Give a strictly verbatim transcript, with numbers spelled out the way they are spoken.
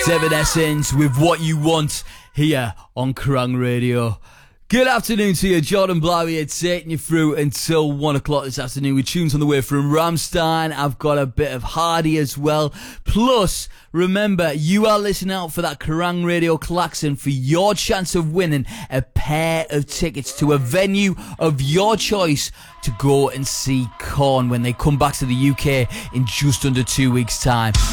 Evanescence with What You Want here on Kerrang Radio. Good afternoon to you, Jordan Blower here, taking you through until one o'clock this afternoon with tunes on the way from Rammstein. I've got a bit of Hardy as well. Plus, remember, you are listening out for that Kerrang Radio klaxon for your chance of winning a pair of tickets to a venue of your choice to go and see Korn when they come back to the U K in just under two weeks' time.